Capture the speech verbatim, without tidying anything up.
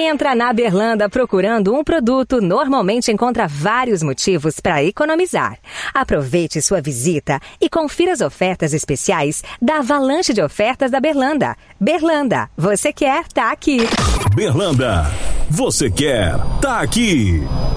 Quem entra na Berlanda procurando um produto normalmente encontra vários motivos para economizar. Aproveite sua visita e confira as ofertas especiais da avalanche de ofertas da Berlanda. Berlanda, você quer, tá aqui. Berlanda, você quer, tá aqui.